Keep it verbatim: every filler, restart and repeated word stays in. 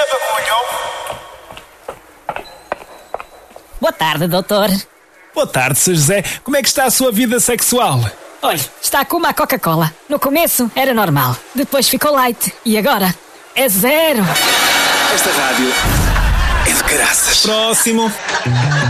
bagulho. Boa tarde, doutor. Boa tarde, Sr. José. Como é que está a sua vida sexual? Olha, está como a Coca-Cola. No começo era normal, depois ficou light e agora é zero. Esta rádio é de caraças. Próximo.